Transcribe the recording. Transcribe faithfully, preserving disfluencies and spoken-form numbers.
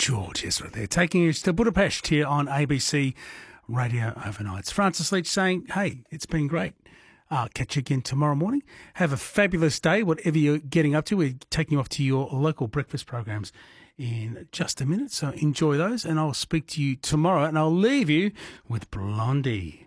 George Ezra there, taking you to Budapest here on A B C Radio Overnights. Francis Leach saying, hey, it's been great. I'll catch you again tomorrow morning. Have a fabulous day, whatever you're getting up to. We're taking you off to your local breakfast programs in just a minute, so enjoy those, and I'll speak to you tomorrow, and I'll leave you with Blondie.